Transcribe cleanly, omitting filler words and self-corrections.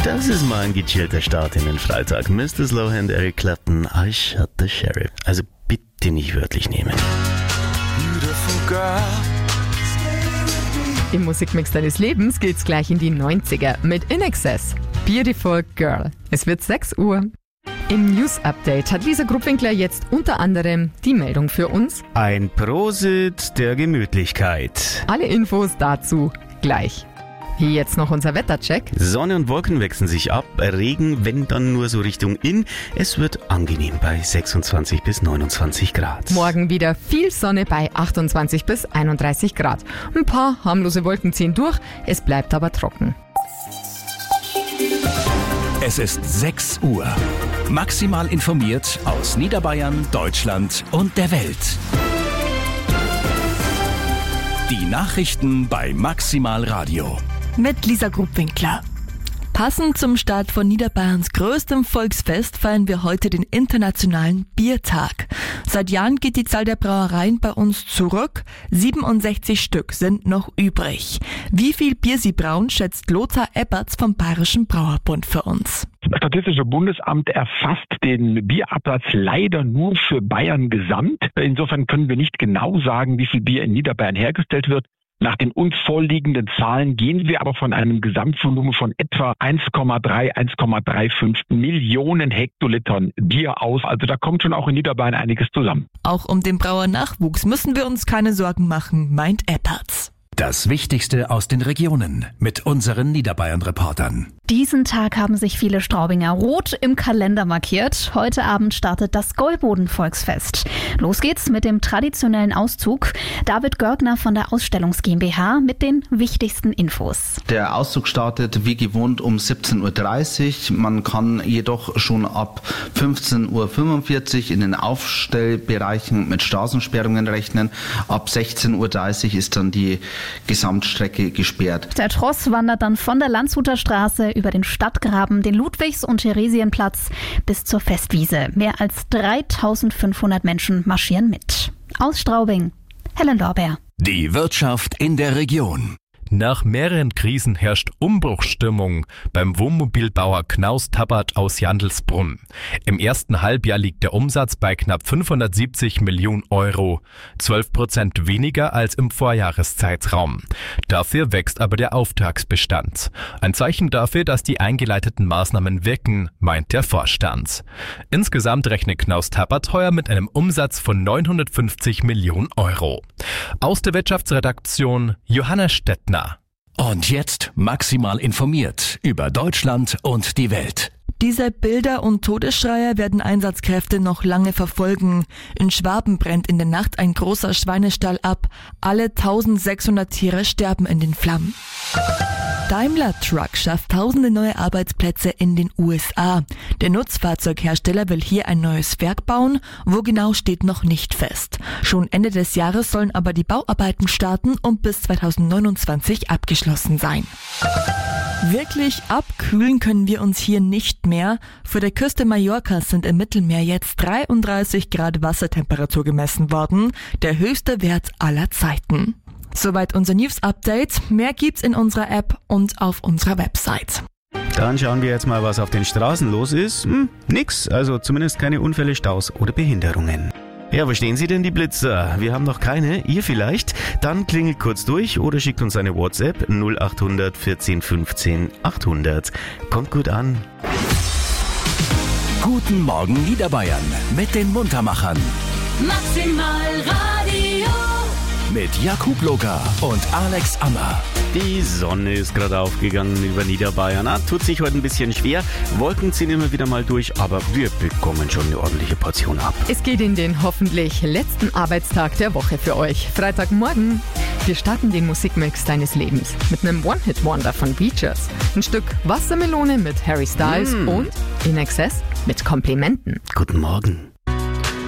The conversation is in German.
Das ist mal ein gechillter Start in den Freitag. Mr. Slowhand, Eric Clapton, I Shot the Sheriff. Also bitte nicht wörtlich nehmen. Im Musikmix deines Lebens geht's gleich in die 90er mit INXS. Beautiful Girl. Es wird 6 Uhr. Im News-Update hat Lisa Gruppwinkler jetzt unter anderem die Meldung für uns. Ein Prosit der Gemütlichkeit. Alle Infos dazu gleich. Hier jetzt noch unser Wettercheck. Sonne und Wolken wechseln sich ab. Regen, wenn dann nur so Richtung Inn. Es wird angenehm bei 26 bis 29 Grad. Morgen wieder viel Sonne bei 28 bis 31 Grad. Ein paar harmlose Wolken ziehen durch, es bleibt aber trocken. Es ist 6 Uhr. Maximal informiert aus Niederbayern, Deutschland und der Welt. Die Nachrichten bei Maximal Radio. Mit Lisa Gruppwinkler. Passend zum Start von Niederbayerns größtem Volksfest feiern wir heute den Internationalen Biertag. Seit Jahren geht die Zahl der Brauereien bei uns zurück. 67 Stück sind noch übrig. Wie viel Bier sie brauen, schätzt Lothar Ebberts vom Bayerischen Brauerbund für uns. Das Statistische Bundesamt erfasst den Bierabsatz leider nur für Bayern gesamt. Insofern können wir nicht genau sagen, wie viel Bier in Niederbayern hergestellt wird. Nach den uns vorliegenden Zahlen gehen wir aber von einem Gesamtvolumen von etwa 1,35 Millionen Hektolitern Bier aus. Also da kommt schon auch in Niederbayern einiges zusammen. Auch um den Brauernachwuchs müssen wir uns keine Sorgen machen, meint Ebberts. Das Wichtigste aus den Regionen mit unseren Niederbayern-Reportern. Diesen Tag haben sich viele Straubinger rot im Kalender markiert. Heute Abend startet das Gäuboden-Volksfest. Los geht's mit dem traditionellen Auszug. David Görgner von der Ausstellungs GmbH mit den wichtigsten Infos. Der Auszug startet wie gewohnt um 17.30 Uhr. Man kann jedoch schon ab 15.45 Uhr in den Aufstellbereichen mit Straßensperrungen rechnen. Ab 16.30 Uhr ist dann die Gesamtstrecke gesperrt. Der Tross wandert dann von der Landshuter Straße über den Stadtgraben, den Ludwigs- und Theresienplatz bis zur Festwiese. Mehr als 3.500 Menschen marschieren mit. Aus Straubing, Helen Lorbeer. Die Wirtschaft in der Region. Nach mehreren Krisen herrscht Umbruchsstimmung beim Wohnmobilbauer Knaus Tabbert aus Jandelsbrunn. Im ersten Halbjahr liegt der Umsatz bei knapp 570 Millionen Euro, 12% weniger als im Vorjahreszeitraum. Dafür wächst aber der Auftragsbestand. Ein Zeichen dafür, dass die eingeleiteten Maßnahmen wirken, meint der Vorstand. Insgesamt rechnet Knaus Tabbert heuer mit einem Umsatz von 950 Millionen Euro. Aus der Wirtschaftsredaktion Johanna Stettner. Und jetzt maximal informiert über Deutschland und die Welt. Diese Bilder und Todesschreier werden Einsatzkräfte noch lange verfolgen. In Schwaben brennt in der Nacht ein großer Schweinestall ab. Alle 1600 Tiere sterben in den Flammen. Daimler Truck schafft tausende neue Arbeitsplätze in den USA. Der Nutzfahrzeughersteller will hier ein neues Werk bauen. Wo genau steht noch nicht fest. Schon Ende des Jahres sollen aber die Bauarbeiten starten und bis 2029 abgeschlossen sein. Wirklich abkühlen können wir uns hier nicht mehr. Vor der Küste Mallorcas sind im Mittelmeer jetzt 33 Grad Wassertemperatur gemessen worden. Der höchste Wert aller Zeiten. Soweit unser News-Update. Mehr gibt's in unserer App und auf unserer Website. Dann schauen wir jetzt mal, was auf den Straßen los ist. Nix, also zumindest keine Unfälle, Staus oder Behinderungen. Ja, wo stehen Sie denn, die Blitzer? Wir haben noch keine, ihr vielleicht? Dann klingelt kurz durch oder schickt uns eine WhatsApp 0800 14 15 800. Kommt gut an. Guten Morgen Niederbayern mit den Muntermachern. Maximal Radio. Mit Jakub Locker und Alex Ammer. Die Sonne ist gerade aufgegangen über Niederbayern. Tut sich heute ein bisschen schwer. Wolken ziehen immer wieder mal durch, aber wir bekommen schon eine ordentliche Portion ab. Es geht in den hoffentlich letzten Arbeitstag der Woche für euch. Freitagmorgen. Wir starten den Musikmix deines Lebens mit einem One-Hit-Wonder von Beaches. Ein Stück Wassermelone mit Harry Styles und INXS mit Komplimenten. Guten Morgen.